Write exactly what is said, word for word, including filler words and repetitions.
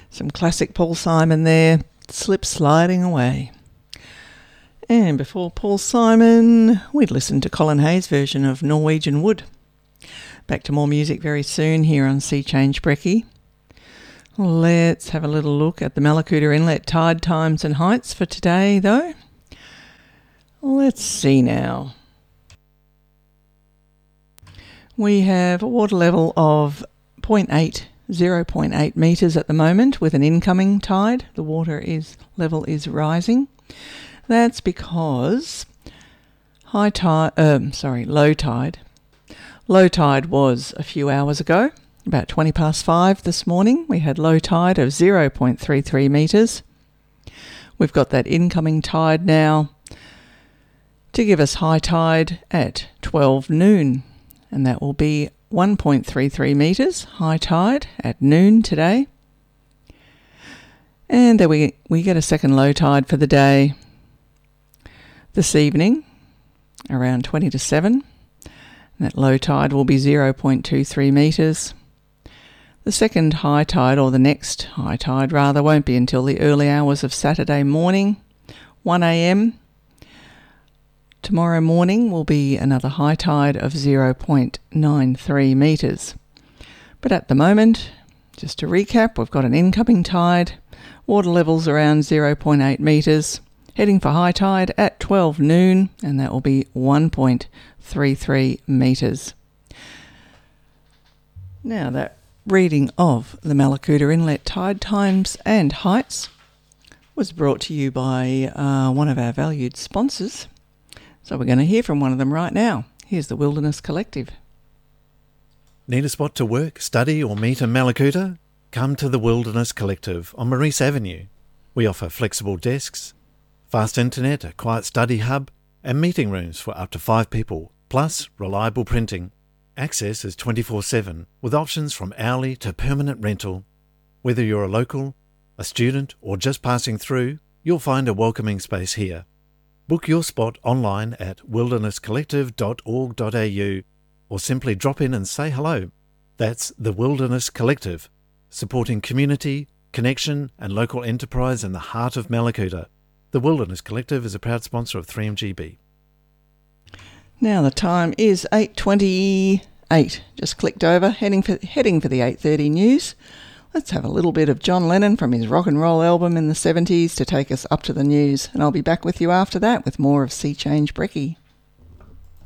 Some classic Paul Simon there, Slip Sliding Away. And before Paul Simon, we'd listened to Colin Hayes' version of Norwegian Wood. Back to more music very soon here on Sea Change Brekkie. Let's have a little look at the Mallacoota Inlet tide times and heights for today, though. Let's see now. We have a water level of zero point eight, zero point eight metres at the moment with an incoming tide. The water is level is rising. That's because high tide, um, sorry, low tide. Low tide was a few hours ago, about twenty past five this morning. We had low tide of zero point three three metres. We've got that incoming tide now to give us high tide at twelve noon, and that will be one point three three metres high tide at noon today. And then we, we get a second low tide for the day this evening, around twenty to seven. That low tide will be zero point two three metres. The second high tide, or the next high tide rather, won't be until the early hours of Saturday morning, one a m. Tomorrow morning will be another high tide of zero point nine three metres. But at the moment, just to recap, we've got an incoming tide, water levels around zero point eight metres, heading for high tide at twelve noon, and that will be one point three three metres. Now, that reading of the Mallacoota Inlet tide times and heights was brought to you by uh, one of our valued sponsors. So we're going to hear from one of them right now. Here's the Wilderness Collective. Need a spot to work, study or meet in Mallacoota? Come to the Wilderness Collective on Maurice Avenue. We offer flexible desks, fast internet, a quiet study hub, and meeting rooms for up to five people, plus reliable printing. Access is twenty-four seven, with options from hourly to permanent rental. Whether you're a local, a student, or just passing through, you'll find a welcoming space here. Book your spot online at wilderness collective dot org dot a u or simply drop in and say hello. That's the Wilderness Collective, supporting community, connection and local enterprise in the heart of Mallacoota. The Wilderness Collective is a proud sponsor of three M G B. Now the time is eight twenty-eight. Just clicked over, heading for heading for the eight thirty news. Let's have a little bit of John Lennon from his rock and roll album in the seventies to take us up to the news. And I'll be back with you after that with more of Sea Change Brekkie.